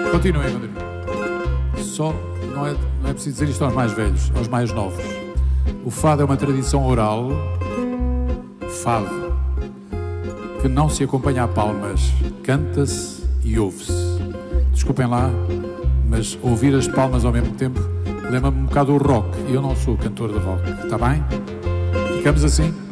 Continuem. Só não é preciso dizer isto aos mais velhos, aos mais novos. O fado é uma tradição oral, fado, que não se acompanha a palmas, canta-se e ouve-se. Desculpem lá, mas ouvir as palmas ao mesmo tempo lembra-me um bocado o rock, e eu não sou cantor de rock, está bem? Ficamos assim?